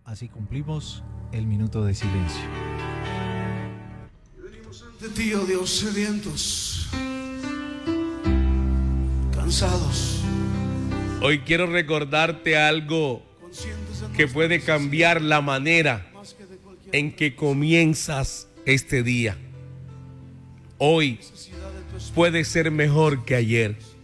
Así cumplimos el minuto de silencio. Venimos ante ti, oh Dios, sedientos, cansados. Hoy quiero recordarte algo que puede cambiar la manera en que comienzas este día. Hoy puede ser mejor que ayer.